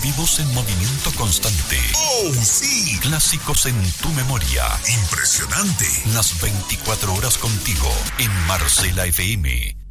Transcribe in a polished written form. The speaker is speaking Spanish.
Vivimos en movimiento constante. ¡Oh, sí! Clásicos en tu memoria. Impresionante. Las 24 horas contigo en Marcela FM.